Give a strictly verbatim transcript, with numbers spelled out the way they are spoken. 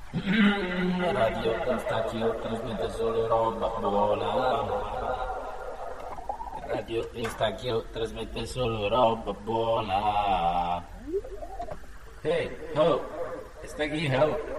Radio Eustachio trasmette solo roba buona. Radio Eustachio trasmette solo roba buona. Hey, ho, Eustachio, ho.